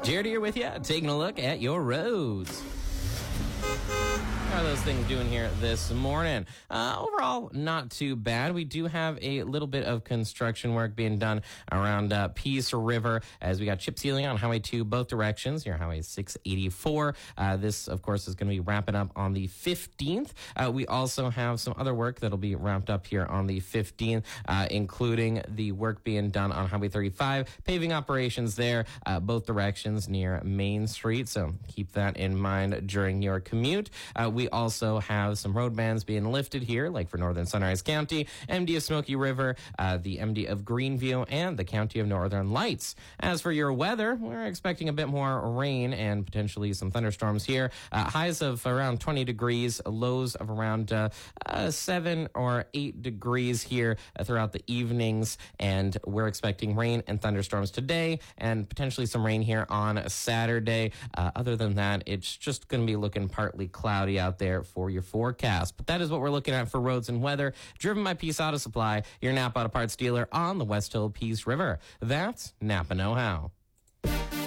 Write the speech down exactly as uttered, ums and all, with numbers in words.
Jared here with you, taking a look at your roads. How are those things doing here this morning? Uh, overall, not too bad. We do have a little bit of construction work being done around uh, Peace River as we got chip sealing on Highway two both directions, here Highway six eighty-four. Uh, this, of course, is going to be wrapping up on the fifteenth. Uh, we also have some other work that'll be wrapped up here on the fifteenth, uh, including the work being done on Highway thirty-five, paving operations there, uh, both directions near Main Street. So keep that in mind during your commute. Uh, we also have some road bans being lifted here, like for Northern Sunrise County, M D of Smoky River, uh, the M D of Greenview, and the County of Northern Lights. As for your weather, we're expecting a bit more rain and potentially some thunderstorms here. Uh, highs of around twenty degrees, lows of around uh, uh, seven or eight degrees here uh, throughout the evenings. And we're expecting rain and thunderstorms today and potentially some rain here on Saturday. Uh, other than that, it's just going to be looking partly cloudy out there for your forecast. But that is what we're looking at for roads and weather, driven by Peace Auto Supply, your Napa Auto Parts dealer on the West Hill Peace River. That's Napa Know How.